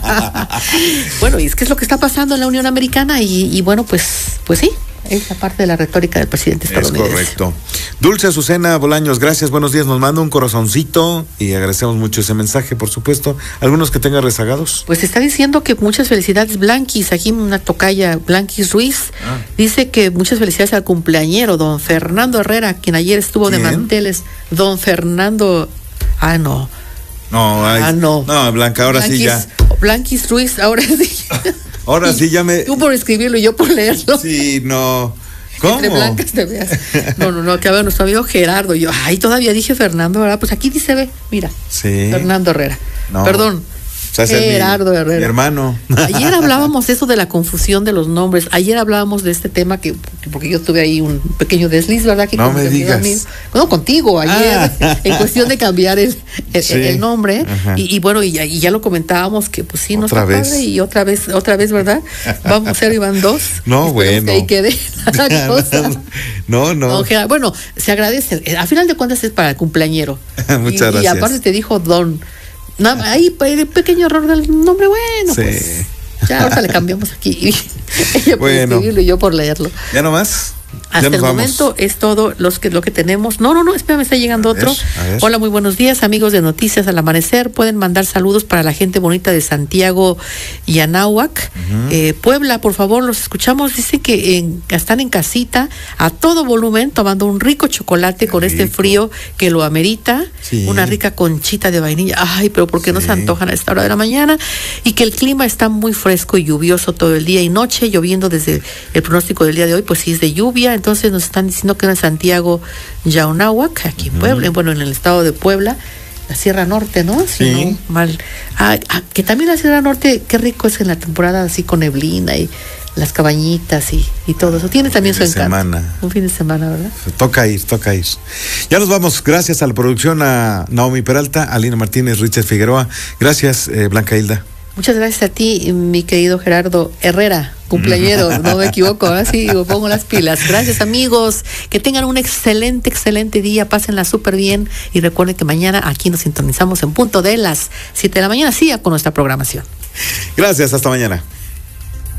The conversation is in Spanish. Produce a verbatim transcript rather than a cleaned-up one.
Bueno, y es que es lo que está pasando en la Unión Americana y, y bueno, pues, pues sí. Es la parte de la retórica del presidente estadounidense. Es correcto. Dulce Azucena Bolaños, gracias, buenos días. Nos manda un corazoncito y agradecemos mucho ese mensaje, por supuesto. ¿Algunos que tengan rezagados? Pues está diciendo que muchas felicidades, Blanquis. Aquí una tocaya, Blanquis Ruiz, ah. dice que muchas felicidades al cumpleañero, don Fernando Herrera, quien ayer estuvo ¿Quién? de manteles. Don Fernando. Ah, no. No, ay, ah, no. No, Blanca, ahora Blanquis, sí ya. Blanquis Ruiz, ahora sí. Ahora sí ya me... Tú por escribirlo y yo por leerlo. Sí, no. ¿Cómo? Entre blancas te veas. No, no, no, que a ver, nuestro amigo Gerardo. Yo, ay, todavía dije Fernando, ¿verdad? Pues aquí dice, ve, mira. Sí. Fernando Herrera. No. Perdón. O sea, Gerardo mi, Herrera. Mi hermano. Ayer hablábamos eso de la confusión de los nombres. Ayer hablábamos de este tema que, porque yo tuve ahí un pequeño desliz, ¿verdad? Que no me digas. Mí, bueno, contigo ayer, ah. en cuestión de cambiar el, el, sí. el nombre. Y, y bueno, y ya, y ya lo comentábamos que pues sí, no está padre. Y otra vez, otra vez, ¿verdad? Vamos a ser y van dos. No, bueno. Que ahí quede la cosa. No, no. no que, bueno, se agradece. A final de cuentas es para el cumpleañero. Muchas y, gracias. Y aparte te dijo don. Nada, ahí el pequeño error del nombre, bueno, sí. pues ya ahorita le cambiamos aquí. Ella por bueno. escribirlo y yo por leerlo. ¿Ya nomás? Hasta el vamos. momento es todo los que, lo que tenemos. No, no, no, espérame, está llegando a otro. Ver, a ver. Hola, muy buenos días, amigos de Noticias al Amanecer. Pueden mandar saludos para la gente bonita de Santiago y Anáhuac. Uh-huh. eh, Puebla, por favor, los escuchamos. Dicen que en, están en casita a todo volumen tomando un rico chocolate Qué con rico. este frío que lo amerita. Sí. Una rica conchita de vainilla. Ay, pero ¿por qué sí. no se antojan a esta hora de la mañana? Y que el clima está muy fresco y lluvioso todo el día y noche, lloviendo desde el pronóstico del día de hoy, pues sí es de lluvia. Entonces nos están diciendo que en Santiago y Anáhuac, aquí en Puebla, uh-huh. bueno, en el estado de Puebla, la Sierra Norte, ¿no? Si sí. no, mal. Ah, ah, que también la Sierra Norte, qué rico es en la temporada así con neblina y las cabañitas y, y todo eso. Tiene también su encanto. Semana. Un fin de semana, ¿verdad? Toca ir, toca ir. Ya nos vamos. Gracias a la producción, a Naomi Peralta, a Lina Martínez, Richard Figueroa. Gracias, eh, Blanca Hilda. Muchas gracias a ti, mi querido Gerardo Herrera, cumpleañero, no me equivoco, ahora sí me pongo las pilas. Gracias, amigos, que tengan un excelente, excelente día, pásenla súper bien y recuerden que mañana aquí nos sintonizamos en punto de las siete de la mañana, siga con nuestra programación. Gracias, hasta mañana.